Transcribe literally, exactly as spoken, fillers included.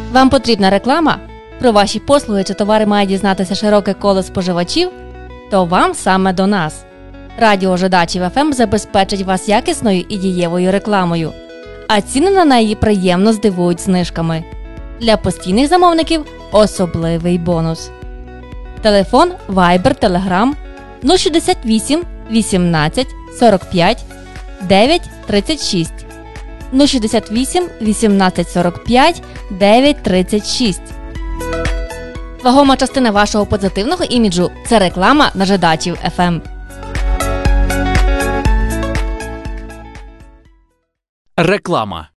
Вам потрібна реклама? Про ваші послуги чи товари має дізнатися широке коло споживачів? То вам саме до нас. Радіо Жидачів еф ем забезпечить вас якісною і дієвою рекламою, а ціни на неї приємно здивують знижками. Для постійних замовників особливий бонус. Телефон Viber, Telegram нуль шістдесят вісім вісімнадцять сорок п'ять дев'ять тридцять шість. нуль шістдесят вісім вісімнадцять сорок п'ять дев'ять тридцять шість. Вагома частина вашого позитивного іміджу – це реклама на Жидачів еф ем. Реклама.